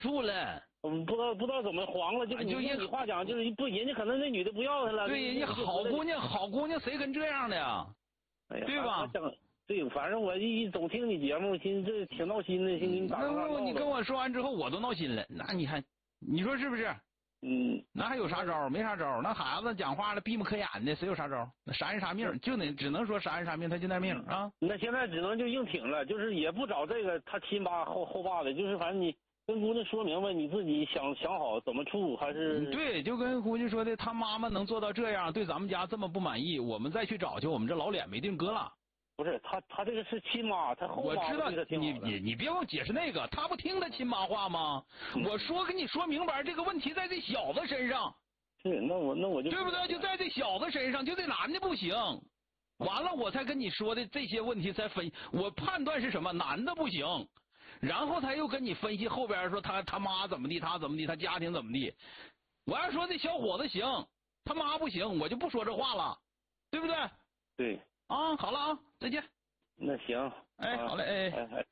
处了。 不知道怎么黄了，就是你话讲，就是不，人家可能那女的不要他了。 对，人家好姑娘谁跟这样的呀？ 哎呀， 对吧？ 对，反正我总听你节目，寻思这挺闹心的，寻思你打电话闹。 你跟我说完之后，我都闹心了。那你看，你说是不是？那还有啥招？没啥招。那孩子讲话了，闭目可眼的，谁有啥招？那啥人啥命，只能说啥人啥命，他就那命啊。 那现在只能就硬挺了，就是也不找这个他亲爸后爸的，就是反正你跟姑娘说明白，你自己想好怎么处，还是对，就跟姑娘说的，他妈妈能做到这样，对咱们家这么不满意，我们再去找去，我们这老脸没地搁了。 不是他这个是亲妈，他后妈我知道你别给我解释那个，他不听他亲妈话吗？我说跟你说明白，这个问题在这小子身上。 是，那我就对不对？就在这小子身上，就这男的不行。完了，我才跟你说的这些问题才分，我判断是什么？男的不行，然后他又跟你分析后边说他妈怎么地，他怎么地，他家庭怎么地。我要说这小伙子行，他妈不行，我就不说这话了，对不对？ 对。 啊，好了啊，再见。 那行。 哎，好嘞，哎。